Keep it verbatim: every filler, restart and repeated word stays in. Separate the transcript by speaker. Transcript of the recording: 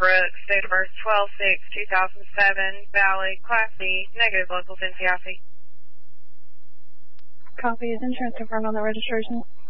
Speaker 1: Brooks, date of birth twelve six two thousand seven, valid, Class B, negative locals in P I C.
Speaker 2: Copy. Is insurance confirmed on the registration?